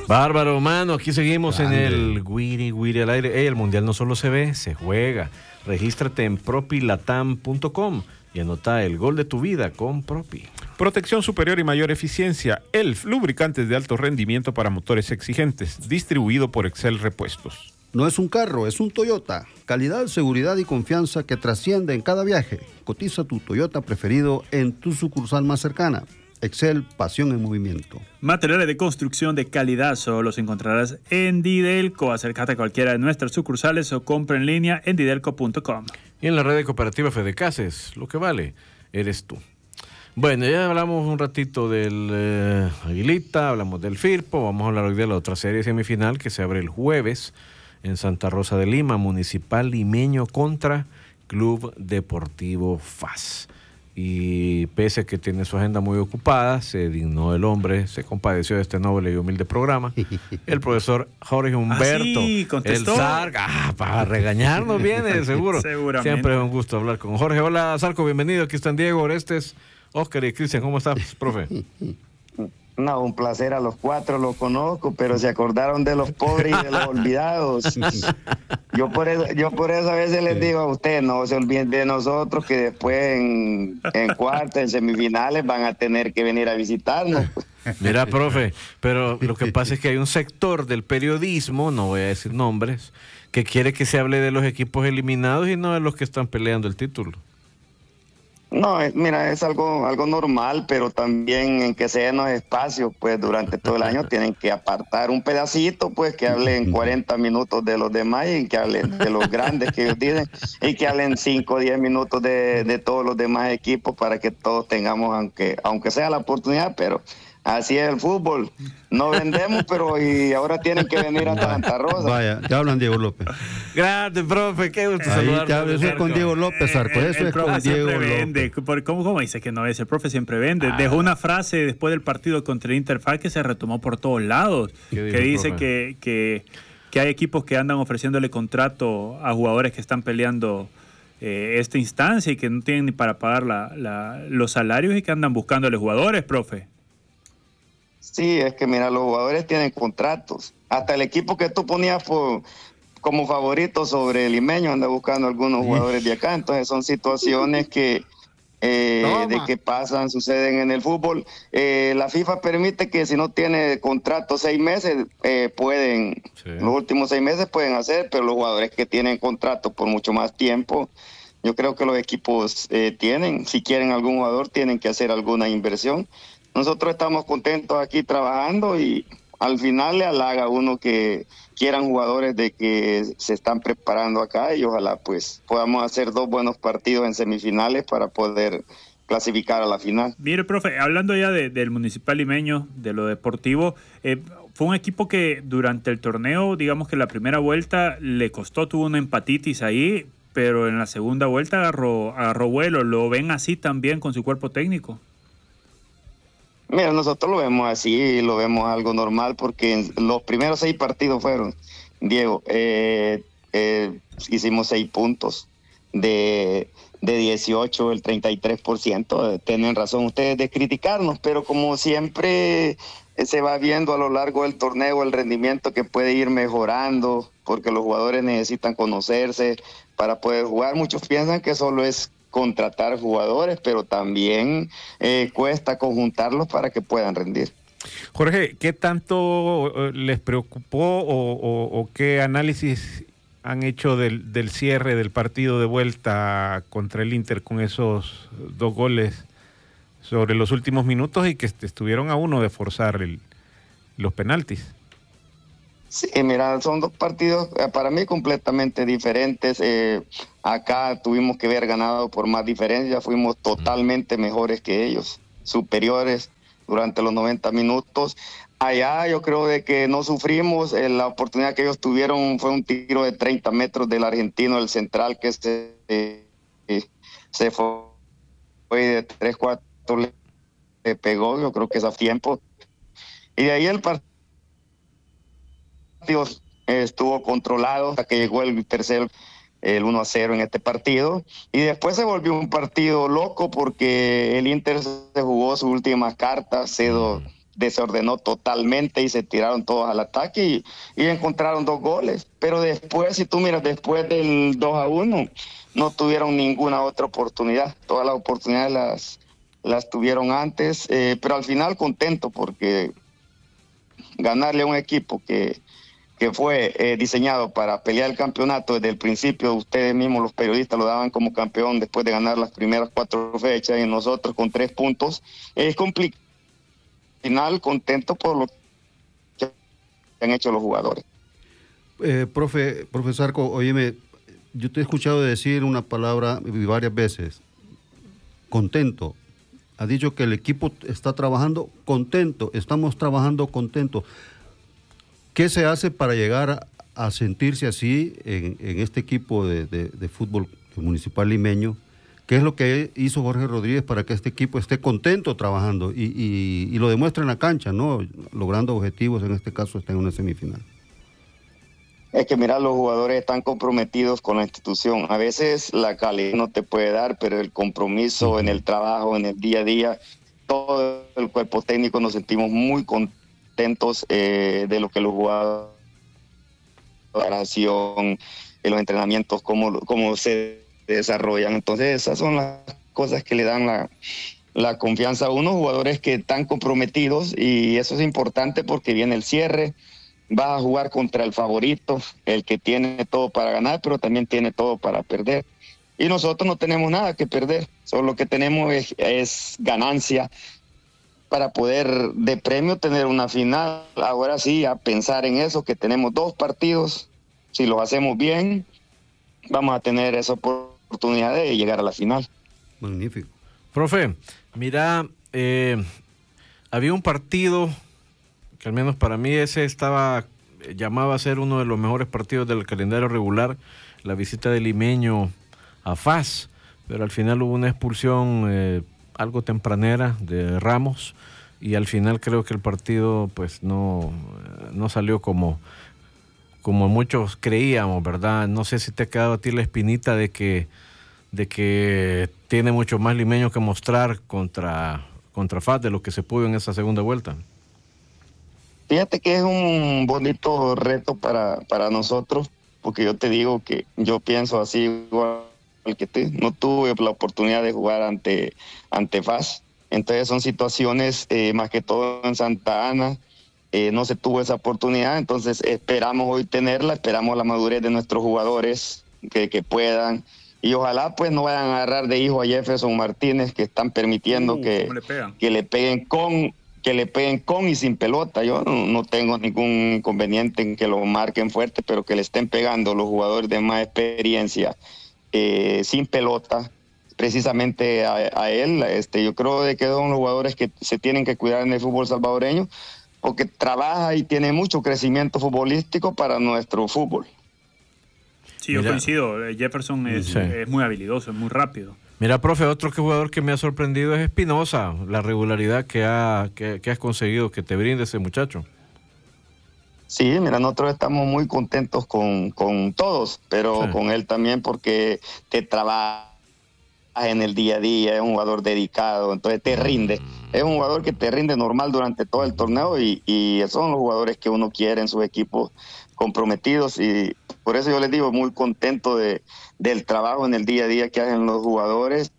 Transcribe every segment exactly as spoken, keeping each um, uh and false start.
Bárbaro, mano, aquí seguimos Grande. En el Guiri Guiri al aire. Hey, el mundial no solo se ve, se juega. Regístrate en propilatam punto com y anota el gol de tu vida con Propi. Protección superior y mayor eficiencia. E L F, lubricantes de alto rendimiento para motores exigentes. Distribuido por Excel Repuestos. No es un carro, es un Toyota. Calidad, seguridad y confianza que trasciende en cada viaje. Cotiza tu Toyota preferido en tu sucursal más cercana. Excel, pasión en movimiento. Materiales de construcción de calidad solo los encontrarás en Didelco. Acércate a cualquiera de nuestras sucursales o compra en línea en didelco punto com. Y en la red de cooperativa Fedecases, lo que vale eres tú. Bueno, ya hablamos un ratito del eh, Aguilita, hablamos del Firpo, vamos a hablar hoy de la otra serie semifinal que se abre el jueves en Santa Rosa de Lima, Municipal Limeño contra Club Deportivo F A S. Y pese a que tiene su agenda muy ocupada, se dignó el hombre, se compadeció de este noble y humilde programa. El profesor Jorge Humberto, ah, sí, el Zarco, ah, para regañarnos viene, seguro. Seguramente. Siempre es un gusto hablar con Jorge. Hola, Zarco, bienvenido. Aquí están Diego, Orestes, Oscar y Cristian. ¿Cómo estás, profe? No, un placer a los cuatro, los conozco, pero se acordaron de los pobres y de los olvidados. Yo por eso, yo por eso a veces les digo a ustedes, no se olviden de nosotros, que después en, en cuartos, en semifinales van a tener que venir a visitarnos. Mira, profe, pero lo que pasa es que hay un sector del periodismo, no voy a decir nombres, que quiere que se hable de los equipos eliminados y no de los que están peleando el título. No, mira, es algo algo normal, pero también en que se den los espacios, pues durante todo el año tienen que apartar un pedacito, pues que hablen cuarenta minutos de los demás y que hablen de los grandes que ellos dicen y que hablen cinco o diez minutos de, de todos los demás equipos para que todos tengamos, aunque aunque sea la oportunidad, pero así es el fútbol. No vendemos, pero y ahora tienen que venir a Santa Rosa. Vaya, te hablan Diego López. Grande, profe, qué gusto Ahí saludarte. te hablo, eso es con Diego López, Zarco. El, Eso el es profe con Diego siempre López. vende. ¿Cómo, ¿Cómo dice que no es? El profe siempre vende. Ah. Dejó una frase después del partido contra el Interfaz que se retomó por todos lados. Que dijo, dice que, que, que hay equipos que andan ofreciéndole contrato a jugadores que están peleando eh, esta instancia y que no tienen ni para pagar la, la, los salarios y que andan buscándole jugadores, profe. Sí, es que mira, los jugadores tienen contratos. Hasta el equipo que tú ponías por, como favorito sobre el Limeño anda buscando algunos jugadores de acá. Entonces son situaciones que eh, de que pasan, suceden en el fútbol. Eh, la FIFA permite que si no tiene contrato seis meses, eh, pueden, sí. Los últimos seis meses pueden hacer, pero los jugadores que tienen contrato por mucho más tiempo, yo creo que los equipos eh, tienen, si quieren algún jugador, tienen que hacer alguna inversión. Nosotros estamos contentos aquí trabajando y al final le halaga a uno que quieran jugadores de que se están preparando acá y ojalá pues podamos hacer dos buenos partidos en semifinales para poder clasificar a la final. Mire, profe, hablando ya de, del Municipal Limeño, de lo deportivo, eh, fue un equipo que durante el torneo, digamos que la primera vuelta le costó, tuvo una empatitis ahí, pero en la segunda vuelta agarró, agarró vuelo. ¿Lo ven así también con su cuerpo técnico? Mira, nosotros lo vemos así, lo vemos algo normal porque los primeros seis partidos fueron, Diego, eh, eh, hicimos seis puntos de, de dieciocho, el treinta y tres por ciento. Tienen razón ustedes de criticarnos, pero como siempre se va viendo a lo largo del torneo el rendimiento que puede ir mejorando porque los jugadores necesitan conocerse para poder jugar. Muchos piensan que solo es contratar jugadores, pero también eh, cuesta conjuntarlos para que puedan rendir. Jorge, ¿qué tanto les preocupó o, o, o qué análisis han hecho del, del cierre del partido de vuelta contra el Inter con esos dos goles sobre los últimos minutos y que estuvieron a uno de forzar el, los penaltis? Sí, mira, son dos partidos eh, para mí completamente diferentes. Eh, acá tuvimos que haber ganado por más diferencia, fuimos totalmente mejores que ellos, superiores durante los noventa minutos. Allá yo creo de que no sufrimos, eh, la oportunidad que ellos tuvieron fue un tiro de treinta metros del argentino, el central, que se, eh, se fue, fue de tres cuatro, le, le pegó, yo creo que es a tiempo. Y de ahí el partido estuvo controlado hasta que llegó el tercer, el uno a cero en este partido, y después se volvió un partido loco porque el Inter se jugó sus últimas cartas, se do, desordenó totalmente y se tiraron todos al ataque y, y encontraron dos goles. Pero después, si tú miras, después del dos a uno, no tuvieron ninguna otra oportunidad. Todas las oportunidades las, las tuvieron antes, eh, pero al final contento porque ganarle a un equipo que, que fue eh, diseñado para pelear el campeonato desde el principio, ustedes mismos los periodistas lo daban como campeón después de ganar las primeras cuatro fechas y nosotros con tres puntos, es complicado. Al final contento por lo que han hecho los jugadores. Eh, profe, profesor Arco, óyeme, yo te he escuchado decir una palabra varias veces, contento. Ha dicho que el equipo está trabajando contento, estamos trabajando contento. ¿Qué se hace para llegar a, a sentirse así en, en este equipo de, de, de fútbol municipal limeño? ¿Qué es lo que hizo Jorge Rodríguez para que este equipo esté contento trabajando y, y, y lo demuestre en la cancha, ¿no? Logrando objetivos, en este caso está en una semifinal. Es que mira, los jugadores están comprometidos con la institución. A veces la calidad no te puede dar, pero el compromiso en el trabajo, en el día a día, todo el cuerpo técnico nos sentimos muy contentos eh, de lo que los jugadores, la preparación, en los entrenamientos, cómo, cómo se desarrollan. Entonces esas son las cosas que le dan la, la confianza a unos jugadores que están comprometidos, y eso es importante porque viene el cierre. Vas a jugar contra el favorito, el que tiene todo para ganar, pero también tiene todo para perder. Y nosotros no tenemos nada que perder, solo lo que tenemos es, es ganancia para poder de premio tener una final. Ahora sí, a pensar en eso, que tenemos dos partidos, si los hacemos bien, vamos a tener esa oportunidad de llegar a la final. Magnífico. Profe, mira, eh, había un partido que al menos para mí ese estaba llamaba a ser uno de los mejores partidos del calendario regular, la visita de Limeño a F A S, pero al final hubo una expulsión eh, algo tempranera de Ramos, y al final creo que el partido pues no, no salió como, como muchos creíamos, ¿verdad? No sé si te ha quedado a ti la espinita de que, de que tiene mucho más Limeño que mostrar contra, contra F A S de lo que se pudo en esa segunda vuelta. Fíjate que es un bonito reto para, para nosotros, porque yo te digo que yo pienso así igual que tú. No tuve la oportunidad de jugar ante, ante F A S, entonces son situaciones, eh, más que todo en Santa Ana, eh, no se tuvo esa oportunidad, entonces esperamos hoy tenerla, esperamos la madurez de nuestros jugadores, que, que puedan, y ojalá pues no vayan a agarrar de hijo a Jefferson Martínez, que están permitiendo uh, que, le que le peguen con... que le peguen con y sin pelota. Yo no, no tengo ningún inconveniente en que lo marquen fuerte, pero que le estén pegando los jugadores de más experiencia eh, sin pelota, precisamente a, a él. Este, yo creo de que son los jugadores que se tienen que cuidar en el fútbol salvadoreño, porque trabaja y tiene mucho crecimiento futbolístico para nuestro fútbol. Sí, yo Mira. coincido. Jefferson es, sí. es muy habilidoso, es muy rápido. Mira, profe, otro que jugador que me ha sorprendido es Espinosa, la regularidad que, ha, que, que has conseguido, que te brinde ese muchacho. Sí, mira, nosotros estamos muy contentos con, con todos, pero sí. con él también porque te trabaja en el día a día, es un jugador dedicado, entonces te rinde. Es un jugador que te rinde normal durante todo el torneo y, y son los jugadores que uno quiere en sus equipos comprometidos, y por eso yo les digo, muy contento de, del trabajo en el día a día que hacen los jugadores,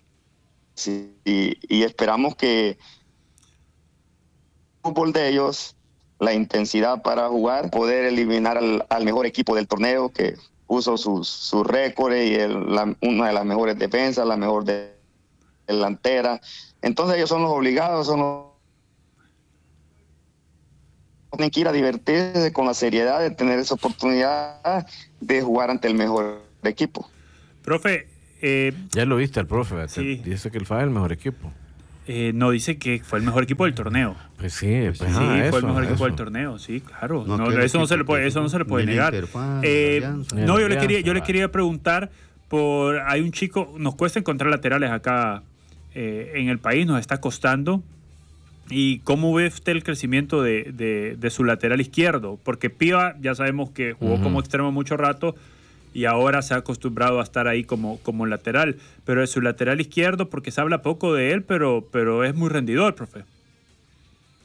sí, y, y esperamos que el fútbol de ellos, la intensidad para jugar, poder eliminar al, al mejor equipo del torneo, que puso sus su récords y el, la, una de las mejores defensas, la mejor de, delantera. Entonces ellos son los obligados, son los tienen que ir a divertirse con la seriedad de tener esa oportunidad de jugar ante el mejor equipo. Profe, eh, ya lo viste al profe, sí. dice que él fue el mejor equipo. Eh, no, dice que fue el mejor equipo del torneo. Pues sí, pues, sí, ah, fue eso, el mejor eso. equipo del torneo, sí, claro. No, no, eso, no se le puede, eso no se le puede negar. Eh, no, yo le quería, yo le quería preguntar por, hay un chico, nos cuesta encontrar laterales acá eh, en el país, nos está costando. ¿Y cómo ve usted el crecimiento de, de, de su lateral izquierdo? Porque Piva ya sabemos que jugó uh-huh. como extremo mucho rato y ahora se ha acostumbrado a estar ahí como, como lateral. Pero de su lateral izquierdo, porque se habla poco de él, pero, pero es muy rendidor, profe.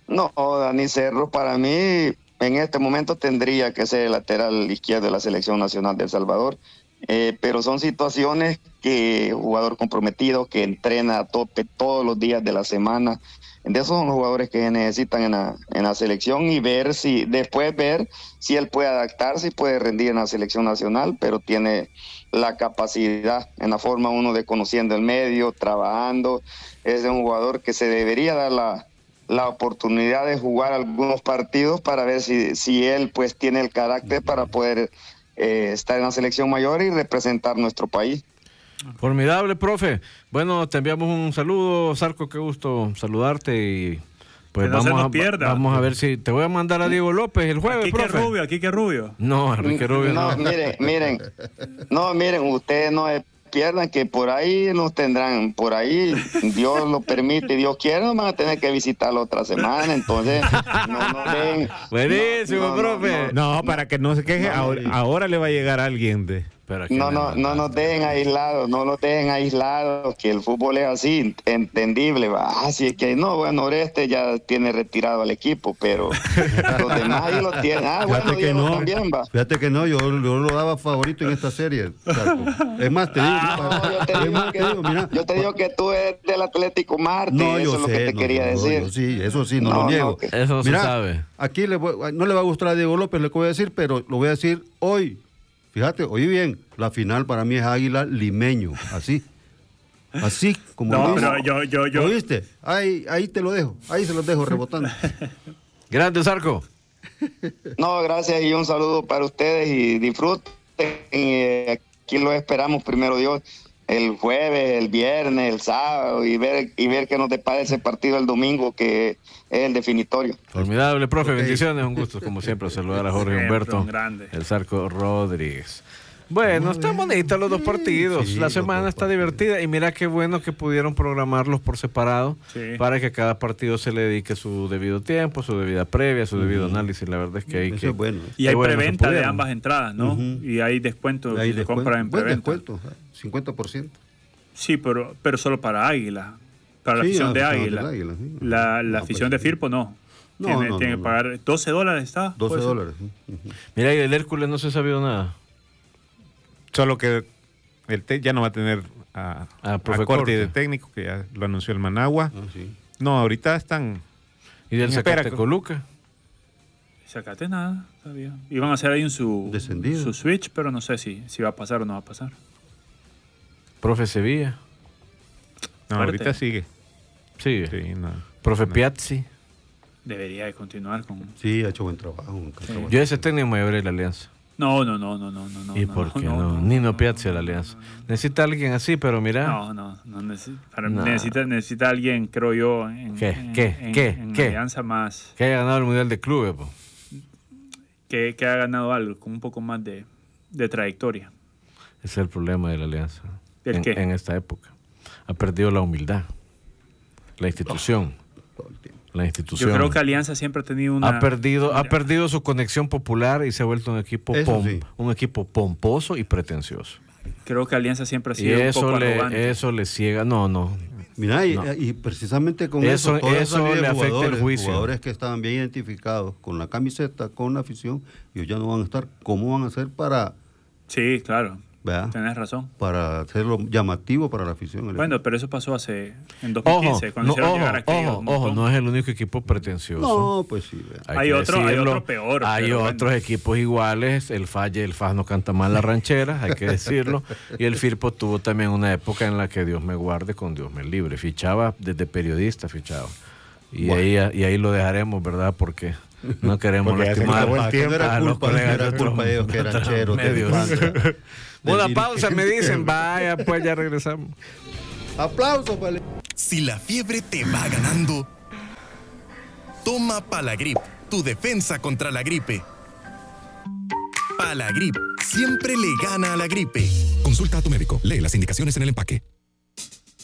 No, Dani Cerro para mí en este momento tendría que ser el lateral izquierdo de la Selección Nacional de El Salvador, eh, pero son situaciones que jugador comprometido, que entrena a tope todos los días de la semana. De esos son los jugadores que se necesitan en la, en la selección y ver si, después ver si él puede adaptarse y puede rendir en la selección nacional, pero tiene la capacidad en la Fórmula uno de conociendo el medio, trabajando. Es un jugador que se debería dar la, la oportunidad de jugar algunos partidos para ver si, si él pues tiene el carácter para poder eh, estar en la selección mayor y representar nuestro país. Formidable, profe. Bueno, te enviamos un saludo, Zarco, qué gusto saludarte y pues que no vamos, se nos a, pierda. vamos a ver si te voy a mandar a Diego López el jueves, aquí profe. que Rubio, aquí que Rubio. No, Enrique Rubio no. No, miren, miren, no, miren, ustedes no se pierdan que por ahí nos tendrán, por ahí Dios lo permite, Dios quiere, nos van a tener que visitar la otra semana, entonces no nos den. Buenísimo, no, no, profe. No, no, para que no se queje, No, ahora, no. ahora le va a llegar alguien de... Pero aquí No, me no, mandan. no nos dejen aislados, no nos dejen aislados, que el fútbol es así, entendible, va. Así que no, bueno, Oreste ya tiene retirado al equipo, pero los demás ahí lo tienen. Ah, bueno, Fíjate que Diego no, también va. fíjate que no, yo, yo lo daba favorito en esta serie, Zarco. Es más, te digo, Ah, no, yo te es digo más, que, te digo, mira, yo te digo que tú eres del Atlético Marte, no, eso yo es lo sé, que te no, quería no, decir. yo sí, eso sí, no, No, lo no, niego. que- Eso se Mira, sabe. aquí le voy- no le va a gustar a Diego López lo que voy a decir, pero lo voy a decir hoy. Fíjate, oí bien, la final para mí es Águila Limeño, así. Así como No, lo hizo. pero yo, yo, yo. ¿Oíste? Ahí, ahí te lo dejo, ahí se los dejo rebotando. Grande, Zarco. No, gracias y un saludo para ustedes y disfruten. Eh, aquí lo esperamos, primero Dios, el jueves, el viernes, el sábado y ver y ver qué nos depara ese partido el domingo que es el definitorio. Formidable, profe. Ok. Bendiciones. Un gusto, como siempre, saludar a Jorge Siempre Humberto, un grande. el Zarco Rodríguez. Bueno, están bonitos los dos partidos. Sí, la los semana dos está partidos. divertida y mira qué bueno que pudieron programarlos por separado Sí. para que cada partido se le dedique su debido tiempo, su debida previa, su debido análisis. La verdad es que hay Eso que... es bueno. Y Qué hay bueno, se preventa de pudieron. ambas entradas, ¿no? Ujú. Y hay descuento Ahí si se compra en buen preventa. descuento, cincuenta por ciento. Sí, pero, pero solo para Águila. Para la Sí, afición la de afición Águila. del Águila, sí. La, la No, afición pues, de Firpo no. No, tiene no, tiene no, que no. pagar doce dólares, ¿está? doce Puede ser. dólares. Ujú. Mira, y del Hércules no se ha sabido nada. Solo que el te ya no va a tener a, Ah, a profe corte Corte. de técnico, que ya lo anunció el Managua. Ah, sí. No, ahorita están... Y del Espera, Zacatecoluca. Sacate nada, todavía. Iban a hacer ahí un su, Descendido. su switch, pero no sé si, si va a pasar o no va a pasar. Profe Sevilla. No, Fuerte. ahorita sigue. Sigue. Sí, no. Profe No. Piazzi. Debería de continuar con... Sí, ha hecho buen trabajo. un trabajo. Yo ese técnico me llevaré la alianza. No, no, no, no, no, no. no ¿Y no, por qué no, no? no, Nino no, Piazzi a no, la no, alianza. no, no. Necesita alguien así, pero mira. No, no, no necesita, para- No. necesita, necesita alguien, creo yo, en, ¿Qué? en- ¿Qué? en- ¿Qué? en ¿Qué? alianza más, Que haya ganado el Mundial de Clubes, po. que, que ha ganado algo, con un poco más de, de trayectoria. Ese es el problema de la alianza. ¿El en, qué? en esta época. Ha perdido la humildad. La institución. Todo el tiempo. La institución. Yo creo que Alianza siempre ha tenido una... ha perdido, ha una- perdido su conexión popular y se ha vuelto un equipo Eso pom- sí. un equipo pomposo y pretencioso. Creo que Alianza siempre ha Y sido un eso poco le, arrogante. eso le ciega. No, no. Mira, y, No. y precisamente con Eso- eso, toda esa eso salida de le afecta el jugadores, juicio. jugadores que estaban bien identificados con la camiseta, con la afición, y ya no van a estar. ¿Cómo van a hacer para, Sí, claro, ¿verdad? tenés razón. para hacerlo llamativo para la afición? Bueno, pero eso pasó hace en dos mil Ojo, quince, cuando no, hicieron ojo, llegar a aquellos ojo, un ojo, montón. no es el único equipo pretencioso. no, pues sí. ¿verdad? Hay Hay que otro- hay decirlo. otro peor, Hay pero bueno. otros equipos iguales. El Falle, el Faz no canta mal las rancheras, hay que decirlo. Y el Firpo tuvo también una época en la que Dios me guarde, con Dios me libre. Fichaba desde periodista, fichaba. Y, Bueno. ahí, y ahí lo dejaremos, ¿verdad? Porque no queremos Porque ya se lastimar acabó el a- tiempo. No era a los culpa, no colegas era de culpa otros- de ellos que eran otros cheros. de medios. banda, del Una dirigente. pausa, me dicen. Vaya, pues ya regresamos. Aplausos, vale. Si la fiebre te va ganando, toma Palagrip, tu defensa contra la gripe. Palagrip siempre le gana a la gripe. Consulta a tu médico. Lee las indicaciones en el empaque.